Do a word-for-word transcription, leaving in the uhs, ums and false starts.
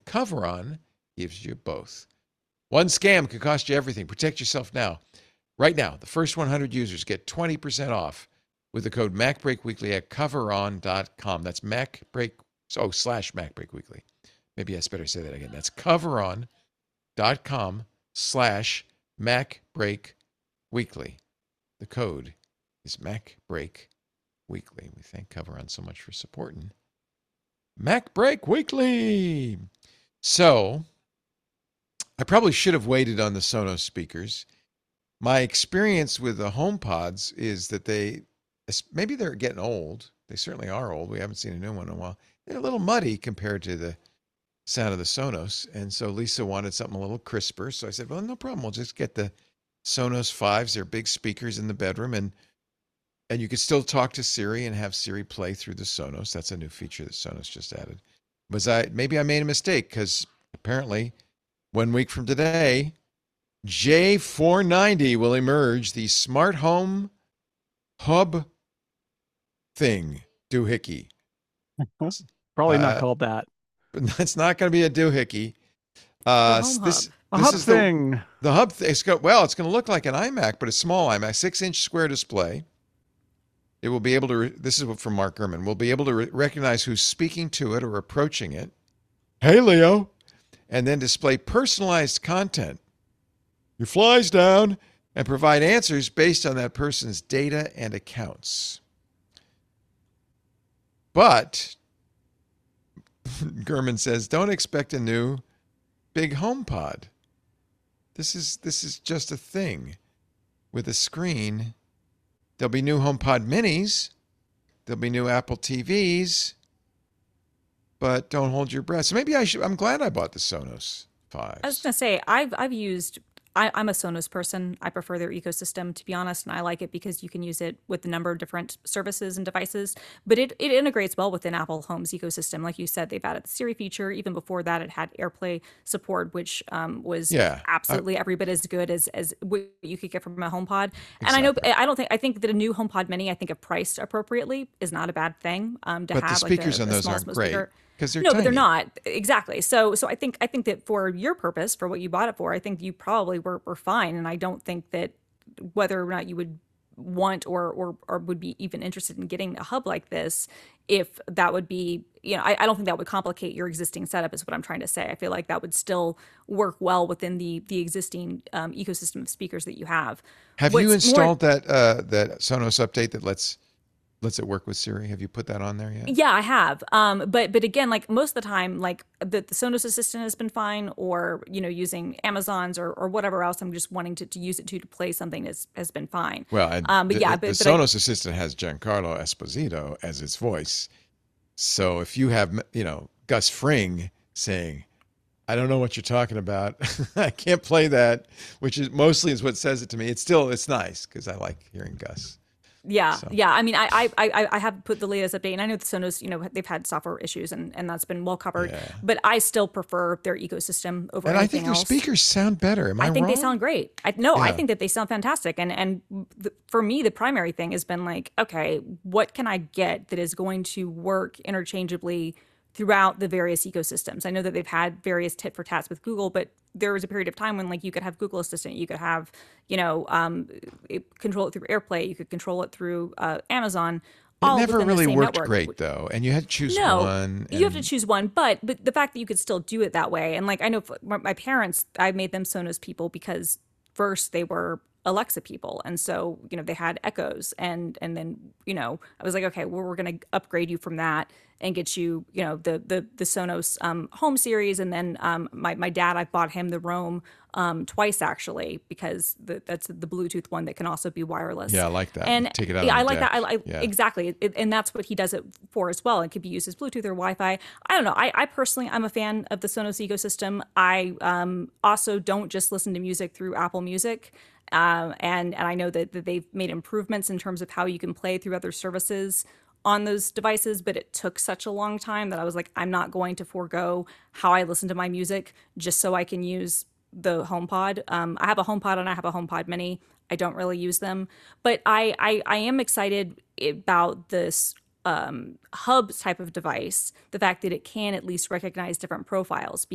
Coveron gives you both. One scam could cost you everything. Protect yourself now. Right now, the first one hundred users get twenty percent off with the code MacBreakWeekly at coveron dot com. That's MacBreak, oh, slash MacBreakWeekly. Maybe I better say that again. That's coveron dot com slash MacBreakWeekly. The code is MacBreakWeekly. We thank Coveron so much for supporting MacBreakWeekly. So, I probably should have waited on the Sonos speakers. My experience with the HomePods is that they, maybe they're getting old. They certainly are old. We haven't seen a new one in a while. They're a little muddy compared to the sound of the Sonos. And so Lisa wanted something a little crisper. So I said, well, no problem. We'll just get the Sonos fives. They're big speakers in the bedroom. And and you could still talk to Siri and have Siri play through the Sonos. That's a new feature that Sonos just added. Was I, maybe I made a mistake because apparently one week from today, J four ninety will emerge, the smart home hub thing, doohickey. Probably not Uh, called that. It's not going to be a doohickey. Uh, The home this hub. A this hub is thing. the the hub. Th- it's got, well, it's going to look like an iMac, but a small iMac, six-inch square display. It will be able to. Re- this is from Mark Gurman. Will be able to re- recognize who's speaking to it or approaching it. Hey, Leo, and then display personalized content. Your fly's down, and provide answers based on that person's data and accounts. But Gurman says, don't expect a new big HomePod. This is this is just a thing with a screen. There'll be new HomePod minis. There'll be new Apple T Vs. But don't hold your breath. So maybe I should. I'm glad I bought the Sonos fives. I was gonna say I've I've used I, I'm a Sonos person. I prefer their ecosystem, to be honest, and I like it because you can use it with a number of different services and devices. But it, it integrates well within Apple Home's ecosystem. Like you said, they've added the Siri feature. Even before that, it had AirPlay support, which um, was Yeah, I, absolutely every bit as good as as what you could get from a HomePod. And I know exactly. I don't think I think that a new HomePod Mini, I think if priced appropriately, is not a bad thing um, to But the have like speakers a, on a those small aren't small great speaker. because they're No, but they're tiny. not exactly. So, so I think I think that for your purpose, for what you bought it for, I think you probably were, were fine. And I don't think that whether or not you would want or or or would be even interested in getting a hub like this, if that would be, you know, I, I don't think that would complicate your existing setup. Is what I'm trying to say. I feel like that would still work well within the the existing um, ecosystem of speakers that you have. Have you What's more installed that uh, that Sonos update that lets lets it work with Siri? Have you put that on there yet? Yeah, I have. Um, but but again, like most of the time, like the, the Sonos Assistant has been fine, or you know, using Amazon's or, or whatever else I'm just wanting to, to use it to to play something has has been fine. Well, and Um, but the, yeah, the but but I Sonos Assistant has Giancarlo Esposito as its voice. So if you have, you know, Gus Fring saying, "I don't know what you're talking about. I can't play that," which is mostly is what says it to me. It's still it's nice because I like hearing Gus. yeah, So yeah. I mean, I I I I have put the latest update, and I know the Sonos, you know, they've had software issues, and and that's been well covered. yeah, But I still prefer their ecosystem over and I think anything their else. speakers sound better. Am I I think they wrong? sound great. I no, I Yeah. think that they sound fantastic. And and the, for me, the primary thing has been like, okay, what can I get that is going to work interchangeably throughout the various ecosystems? I know that they've had various tit for tats with Google, but there was a period of time when like you could have Google Assistant, you could have, you know, um, it, control it through AirPlay, you could control it through uh, Amazon, It all never within the really same worked network. great though, and you had to choose No, one. you have to And choose one, but but the fact that you could still do it that way, and like I know for my my parents, I made them Sonos people because first they were Alexa people, and so you know they had Echoes, and and then you know I was like, okay, well we're gonna upgrade you from that and get you you know the the the Sonos um, Home series, and then um, my my dad, I bought him the Roam um, twice actually because the, that's the Bluetooth one that can also be wireless. yeah, I like that. And Take it out yeah, on I the like that. I, deck. I Yeah. exactly, it, and that's what he does it for as well. It could be used as Bluetooth or Wi-Fi. I don't know. I, I personally, I'm a fan of the Sonos ecosystem. I um, also don't just listen to music through Apple Music, um, and and I know that, that they've made improvements in terms of how you can play through other services on those devices, but it took such a long time that I was like, I'm not going to forego how I listen to my music just so I can use the HomePod. Um, I have a HomePod and I have a HomePod Mini. I don't really use them, but I I, I am excited about this um, hub type of device. The fact that it can at least recognize different profiles,